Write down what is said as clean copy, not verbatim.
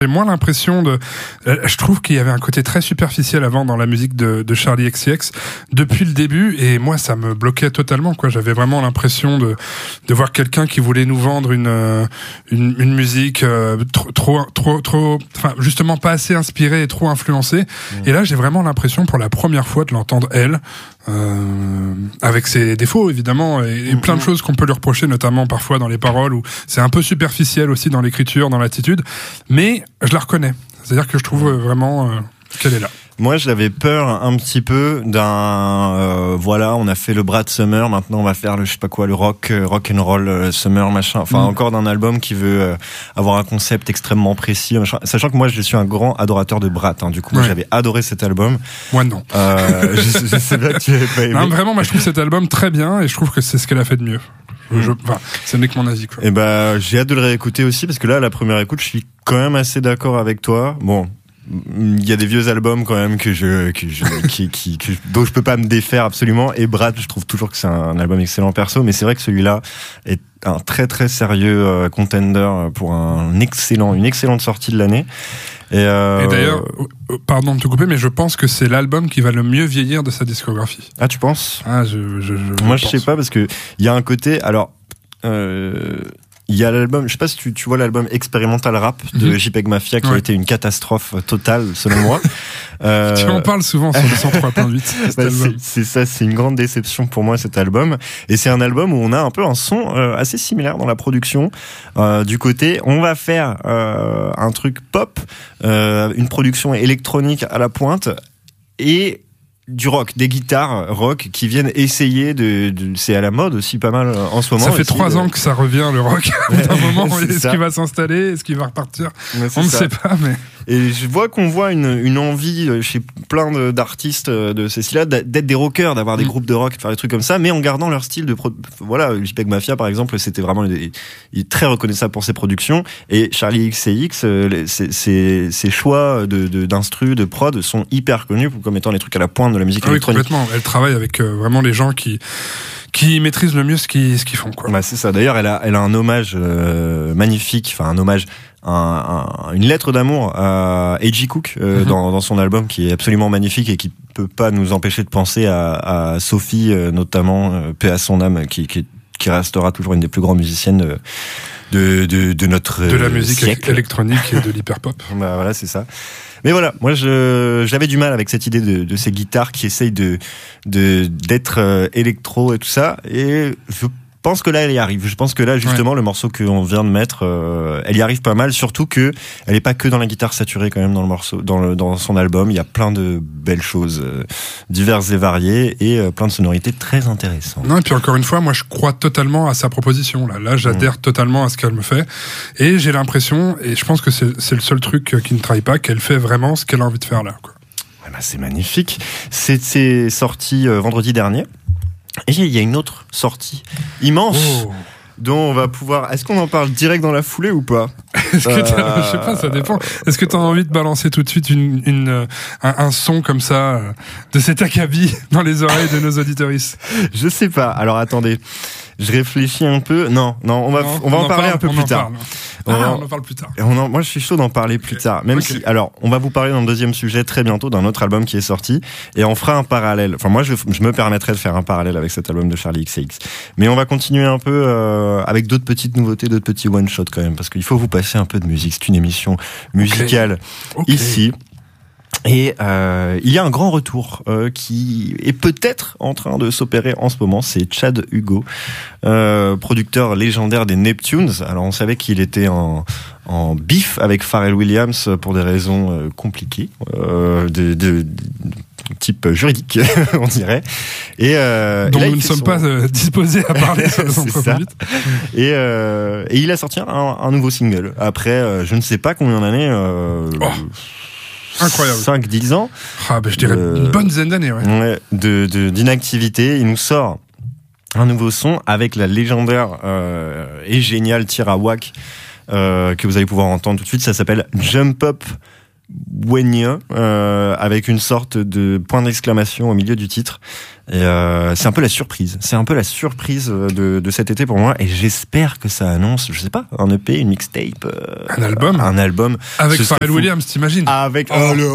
J'ai moins l'impression je trouve qu'il y avait un côté très superficiel avant dans la musique de Charli XCX depuis le début, et moi ça me bloquait totalement, quoi. J'avais vraiment l'impression de voir quelqu'un qui voulait nous vendre une musique trop, enfin justement pas assez inspirée et trop influencée. Et là j'ai vraiment l'impression pour la première fois de l'entendre elle. Avec ses défauts évidemment et plein de choses qu'on peut lui reprocher, notamment parfois dans les paroles où c'est un peu superficiel aussi dans l'écriture, dans l'attitude, mais je la reconnais, c'est-à-dire que je trouve vraiment qu'elle est là. Moi, j'avais peur un petit peu d'un voilà, on a fait le Brad Summer, maintenant on va faire le je sais pas quoi, le rock and roll summer machin, enfin encore d'un album qui veut avoir un concept extrêmement précis machin. Sachant que moi je suis un grand adorateur de Brad, hein. Du coup moi j'avais adoré cet album. Moi non. Je sais pas que tu avais pas aimé. Non, vraiment, moi je trouve cet album très bien et je trouve que c'est ce qu'elle a fait de mieux. Enfin, ce n'est que mon avis, quoi. Et j'ai hâte de le réécouter aussi parce que là, à la première écoute, je suis quand même assez d'accord avec toi. Bon, il y a des vieux albums quand même dont je peux pas me défaire absolument. Et Brad, je trouve toujours que c'est un album excellent perso, mais c'est vrai que celui-là est un très très sérieux contender pour une excellente sortie de l'année. Et d'ailleurs, pardon de te couper, mais je pense que c'est l'album qui va le mieux vieillir de sa discographie. Ah, tu penses? Ah, moi, je sais pas, parce que il y a un côté, alors, il y a l'album, je sais pas si tu vois l'album Experimental Rap de JPEG Mafia qui a été une catastrophe totale selon moi. Tu en parles souvent sur le 103.8. C'est ça, c'est une grande déception pour moi cet album. Et c'est un album où on a un peu un son assez similaire dans la production. Du côté, on va faire un truc pop, une production électronique à la pointe et du rock, des guitares rock qui viennent essayer c'est à la mode aussi pas mal en ce moment. Ça fait 3 ans que ça revient, le rock. À un moment, est-ce qu'il va s'installer? Est-ce qu'il va repartir? On ne sait pas, mais... Et je vois qu'on voit une envie chez plein d'artistes de ces styles-là d'être des rockers, d'avoir des groupes de rock, de faire des trucs comme ça, mais en gardant leur style de voilà, JPEG Mafia par exemple, c'était vraiment il est très reconnaissable pour ses productions, et Charli XCX, ses choix d'instru, de prod sont hyper connus comme étant les trucs à la pointe de la musique électronique. Oui, complètement. Elle travaille avec vraiment les gens qui maîtrisent le mieux ce qu'ils font, quoi. Bah, c'est ça. D'ailleurs, elle a un hommage magnifique, enfin un hommage, une lettre d'amour à A.G. Cook dans son album, qui est absolument magnifique et qui peut pas nous empêcher de penser à Sophie, notamment, paix à son âme, qui restera toujours une des plus grandes musiciennes de notre de la musique siècle. Électronique et de l'hyperpop. Bah voilà, c'est ça. Mais voilà, moi j'avais du mal avec cette idée de ces guitares qui essayent d'être électro et tout ça, et je pense que là elle y arrive. Je pense que là justement le morceau qu'on vient de mettre, elle y arrive pas mal, surtout que elle est pas que dans la guitare saturée quand même dans le morceau, dans son album, il y a plein de belles choses diverses et variées et plein de sonorités très intéressantes. Non, et puis encore une fois, moi je crois totalement à sa proposition là j'adhère totalement à ce qu'elle me fait, et j'ai l'impression, et je pense que c'est le seul truc qui ne trahit pas, qu'elle fait vraiment ce qu'elle a envie de faire là, quoi. Ouais, bah, c'est magnifique. C'est sorti vendredi dernier. Et il y a une autre sortie immense dont on va pouvoir... Est-ce qu'on en parle direct dans la foulée ou pas? Est-ce que je sais pas, ça dépend. Est-ce que tu as envie de balancer tout de suite un son comme ça de cet acabit dans les oreilles de nos auditeuristes? Je sais pas. Alors attendez, je réfléchis un peu. Non, on va en parler un peu plus tard. On en parle plus tard. Moi, je suis chaud d'en parler plus tard. Même si, alors, on va vous parler dans le deuxième sujet très bientôt d'un autre album qui est sorti, et on fera un parallèle. Enfin, moi, je me permettrai de faire un parallèle avec cet album de Charli XCX. Mais on va continuer un peu avec d'autres petites nouveautés, d'autres petits one shot quand même, parce qu'il faut vous passer un peu de musique. C'est une émission musicale ici. Et il y a un grand retour qui est peut-être en train de s'opérer en ce moment, c'est Chad Hugo, producteur légendaire des Neptunes. Alors on savait qu'il était en bif avec Pharrell Williams pour des raisons compliquées, de type juridique, on dirait. Et dont nous ne sommes pas disposés à parler sur le 103.8. Et il a sorti un nouveau single. Après, je ne sais pas combien d'années... Incroyable. 5-10 ans. Je dirais une bonne dizaine d'années, d'inactivité. Il nous sort un nouveau son avec la légendaire et géniale Tira Wack que vous allez pouvoir entendre tout de suite. Ça s'appelle Jump Up When avec une sorte de point d'exclamation au milieu du titre. Et c'est un peu la surprise. C'est un peu la surprise de cet été pour moi. Et j'espère que ça annonce, je sais pas, un EP, une mixtape, un album avec Pharrell Williams, t'imagines? Avec